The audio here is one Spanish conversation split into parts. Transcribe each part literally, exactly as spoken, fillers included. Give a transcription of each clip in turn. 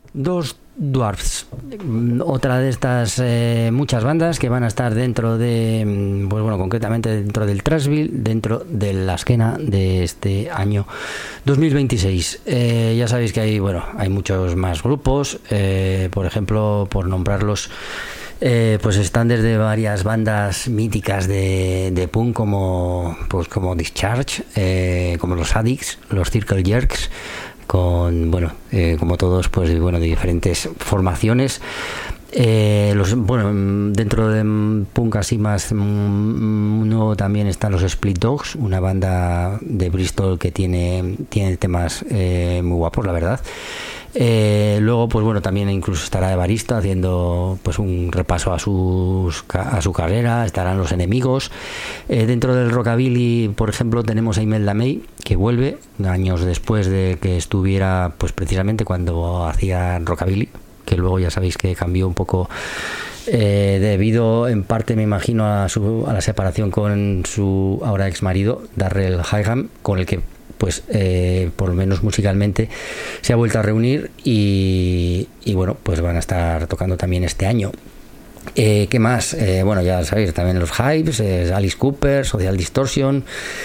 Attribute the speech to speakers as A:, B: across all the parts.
A: Dos Dwarfs, otra de estas eh, muchas bandas que van a estar dentro de, pues bueno, concretamente dentro del Trashville, dentro de la escena de este año dos mil veintiséis. Eh, ya sabéis que hay, bueno, hay muchos más grupos, eh, por ejemplo, por nombrarlos, eh, pues están desde varias bandas míticas de, de punk como, pues como Discharge, eh, como los Addicts, los Circle Jerks, con, bueno, eh, como todos, pues bueno, de diferentes formaciones. Eh, los, bueno, dentro de punk así más nuevo también están los Split Dogs, una banda de Bristol que tiene, tiene temas eh, muy guapos, la verdad. Eh, luego, pues bueno, también incluso estará Evaristo haciendo pues un repaso a sus a su carrera. Estarán Los Enemigos. Eh, dentro del rockabilly, por ejemplo, tenemos a Imelda May, que vuelve años después de que estuviera, pues precisamente cuando hacía rockabilly, que luego ya sabéis que cambió un poco, eh, debido en parte, me imagino, a su a la separación con su ahora ex marido Darrell Higham, con el que pues eh, por lo menos musicalmente se ha vuelto a reunir y, y bueno, pues van a estar tocando también este año. Eh, ¿Qué más? Eh, bueno, ya sabéis, también los Hypes, eh, Alice Cooper, Social Distortion,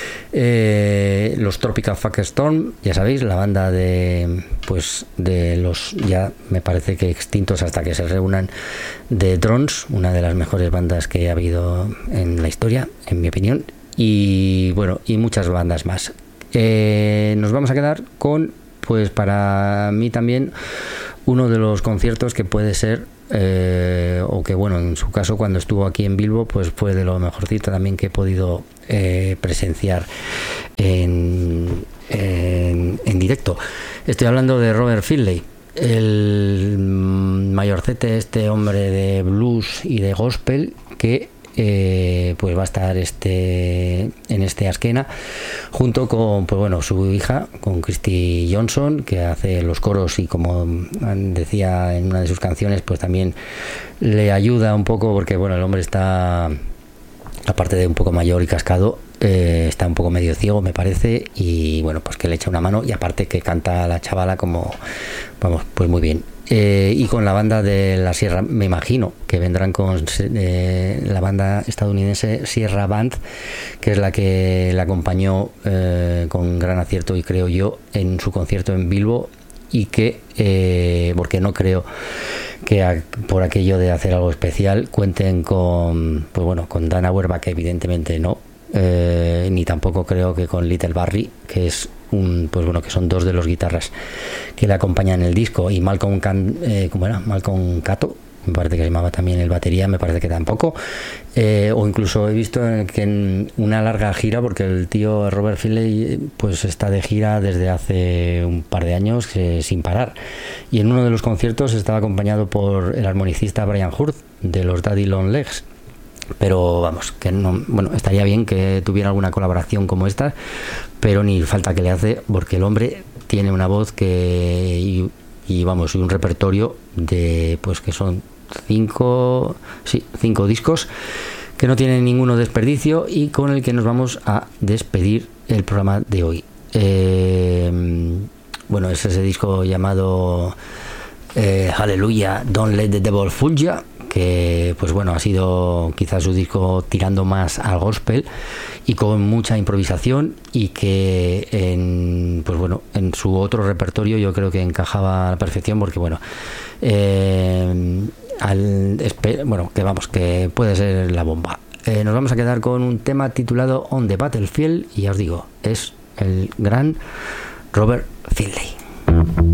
A: eh, los Tropical Fuck Storm, ya sabéis, la banda de, pues de los ya me parece que extintos hasta que se reúnan, de Drones, una de las mejores bandas que ha habido en la historia, en mi opinión, y bueno, y muchas bandas más. Eh, nos vamos a quedar con, pues para mí también, uno de los conciertos que puede ser, eh, o que bueno, en su caso cuando estuvo aquí en Bilbo, pues fue de lo mejorcito también que he podido eh, presenciar en, en, en directo. Estoy hablando de Robert Finlay, el mayorcete, este hombre de blues y de gospel que Eh, pues va a estar este en este Asquena junto con, pues bueno, su hija, con Christy Johnson, que hace los coros y, como decía en una de sus canciones, pues también le ayuda un poco porque bueno, el hombre está, aparte de un poco mayor y cascado, eh, está un poco medio ciego, me parece, y bueno, pues que le echa una mano, y aparte que canta la chavala como, vamos, pues muy bien. Eh, y con la banda de la Sierra, me imagino que vendrán con eh, la banda estadounidense Sierra Band, que es la que la acompañó eh, con gran acierto, y creo yo, en su concierto en Bilbo, y que eh, porque no creo que a, por aquello de hacer algo especial cuenten con, pues bueno, con Dan Auerbach, que evidentemente no, eh, ni tampoco creo que con Little Barry, que es un, pues bueno, que son dos de los guitarras que le acompañan en el disco, y Malcolm Can, eh, ¿cómo era? Malcolm Cato, me parece que se llamaba también el batería, me parece que tampoco, eh, o incluso he visto que en una larga gira, porque el tío Robert Finlay pues está de gira desde hace un par de años, eh, sin parar, y en uno de los conciertos estaba acompañado por el armonicista Brian Hurd de los Daddy Long Legs. Pero vamos, que no, bueno, estaría bien que tuviera alguna colaboración como esta, pero ni falta que le hace, porque el hombre tiene una voz que y, y vamos, y un repertorio de, pues que son cinco, sí, cinco discos que no tienen ninguno desperdicio, y con el que nos vamos a despedir el programa de hoy. Eh, bueno, es ese disco llamado eh, Hallelujah, Don't Let the Devil Fool Ya, que pues bueno, ha sido quizás su disco tirando más al gospel y con mucha improvisación, y que en, pues bueno, en su otro repertorio yo creo que encajaba a la perfección, porque bueno, eh, al, bueno, que vamos, que puede ser la bomba. Eh, nos vamos a quedar con un tema titulado On the Battlefield, y ya os digo, es el gran Robert Finlay.